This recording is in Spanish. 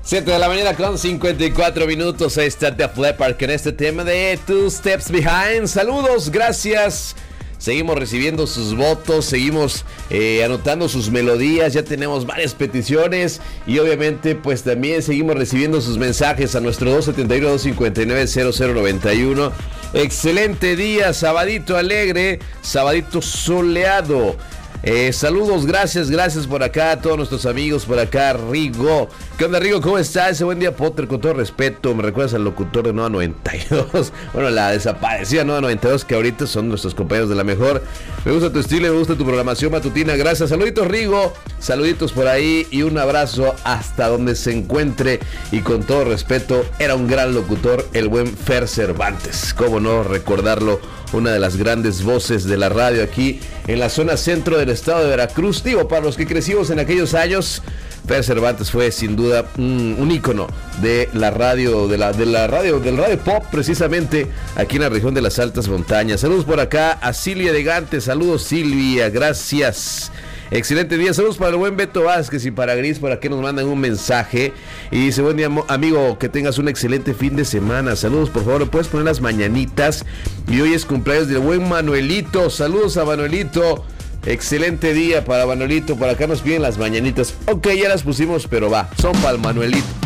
7 de la mañana con 54 minutos. Ahí está Def Leppard con este tema de Two Steps Behind. Saludos, gracias. Seguimos recibiendo sus votos, seguimos anotando sus melodías, ya tenemos varias peticiones y obviamente pues también seguimos recibiendo sus mensajes a nuestro 271-259-0091. Excelente día, sabadito alegre, sabadito soleado. Saludos, gracias por acá a todos nuestros amigos por acá. Rigo, ¿qué onda, Rigo? ¿Cómo estás? Ese buen día, Potter, con todo respeto. Me recuerdas al locutor de Nueva 92. Bueno, la desaparecida Nueva 92, que ahorita son nuestros compañeros de la mejor. Me gusta tu estilo, me gusta tu programación matutina. Gracias, saluditos, Rigo. Saluditos por ahí y un abrazo hasta donde se encuentre. Y con todo respeto, era un gran locutor, el buen Fer Cervantes. ¿Cómo no recordarlo? Una de las grandes voces de la radio aquí en la zona centro del estado de Veracruz. Digo, para los que crecimos en aquellos años, Fer Cervantes fue sin duda un ícono de la radio, del radio pop, precisamente aquí en la región de las altas montañas. Saludos por acá a Silvia de Gante. Saludos, Silvia, gracias. Excelente día, saludos para el buen Beto Vázquez y para Gris, por aquí nos mandan un mensaje y dice: buen día, amigo, que tengas un excelente fin de semana. Saludos, por favor, puedes poner las mañanitas y hoy es cumpleaños del buen Manuelito. Saludos a Manuelito, excelente día para Manuelito. Por acá nos piden las mañanitas, ok, ya las pusimos, pero va, son para el Manuelito.